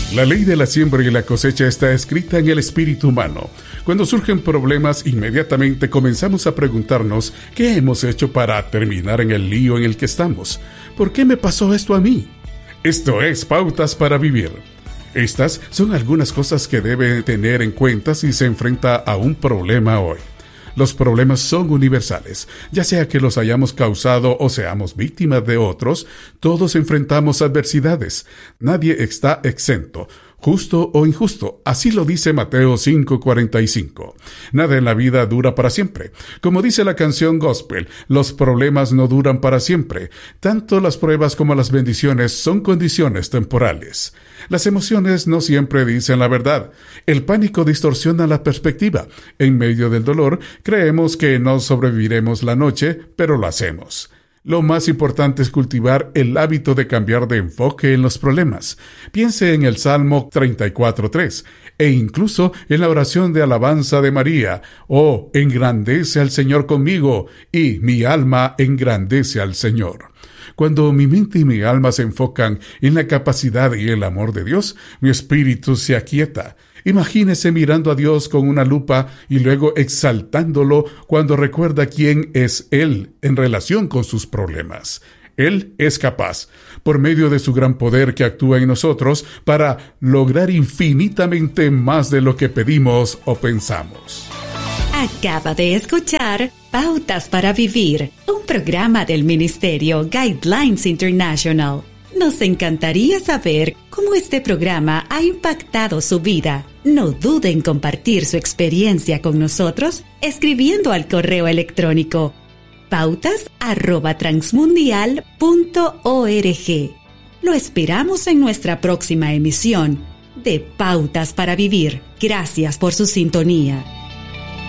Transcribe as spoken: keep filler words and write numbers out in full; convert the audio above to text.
La ley de la siembra y la cosecha está escrita en el espíritu humano. Cuando surgen problemas, inmediatamente comenzamos a preguntarnos qué hemos hecho para terminar en el lío en el que estamos. ¿Por qué me pasó esto a mí? Esto es Pautas para Vivir. Estas son algunas cosas que debe tener en cuenta si se enfrenta a un problema hoy. Los problemas son universales, ya sea que los hayamos causado o seamos víctimas de otros, todos enfrentamos adversidades. Nadie está exento, justo o injusto. Así lo dice Mateo cinco cuarenta y cinco. Nada en la vida dura para siempre. Como dice la canción gospel, los problemas no duran para siempre. Tanto las pruebas como las bendiciones son condiciones temporales. Las emociones no siempre dicen la verdad. El pánico distorsiona la perspectiva. En medio del dolor, creemos que no sobreviviremos la noche, pero lo hacemos. Lo más importante es cultivar el hábito de cambiar de enfoque en los problemas. Piense en el Salmo treinta y cuatro tres e incluso en la oración de alabanza de María. Oh, engrandece al Señor conmigo y mi alma engrandece al Señor. Cuando mi mente y mi alma se enfocan en la capacidad y el amor de Dios, mi espíritu se aquieta. Imagínese mirando a Dios con una lupa y luego exaltándolo cuando recuerda quién es Él en relación con sus problemas. Él es capaz, por medio de su gran poder que actúa en nosotros, para lograr infinitamente más de lo que pedimos o pensamos. Acaba de escuchar Pautas para Vivir, un programa del Ministerio Guidelines International. Nos encantaría saber cómo este programa ha impactado su vida. No dude en compartir su experiencia con nosotros escribiendo al correo electrónico pautas arroba transmundial punto org. Lo esperamos en nuestra próxima emisión de Pautas para Vivir. Gracias por su sintonía.